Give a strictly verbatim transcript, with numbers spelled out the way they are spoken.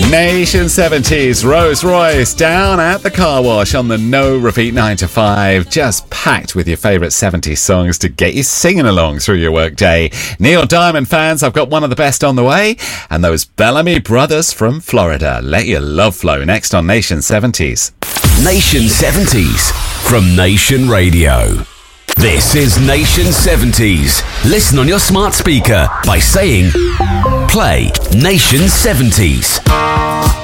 Nation seventies, Rolls Royce down at the car wash on the No Repeat nine to five, just packed with your favourite seventies songs to get you singing along through your workday. Neil Diamond fans, I've got one of the best on the way, and those Bellamy Brothers from Florida. Let your love flow next on Nation seventies. Nation seventies from Nation Radio. This is Nation seventies. Listen on your smart speaker by saying, play Nation seventies.